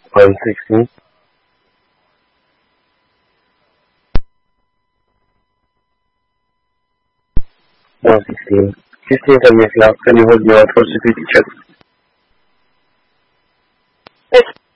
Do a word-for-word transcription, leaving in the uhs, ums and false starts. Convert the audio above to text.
one sixteen. one sixteen. fifteen seventy-five. Can you hold me out for security check? It's